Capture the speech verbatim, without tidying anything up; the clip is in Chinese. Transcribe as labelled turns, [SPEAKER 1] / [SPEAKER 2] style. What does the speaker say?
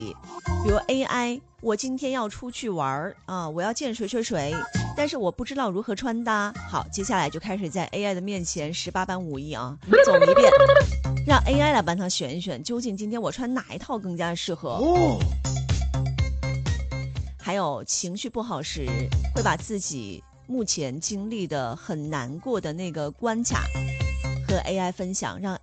[SPEAKER 1] 比如 A I， 我今天要出去玩啊，我要见谁谁谁，但是我不知道如何穿搭。好，接下来就开始在 A I 的面前十八般武艺啊，走一遍，让 A I 来帮他选一选，究竟今天我穿哪一套更加适合。哦，还有情绪不好时，会把自己目前经历的很难过的那个关卡和 A I 分享，让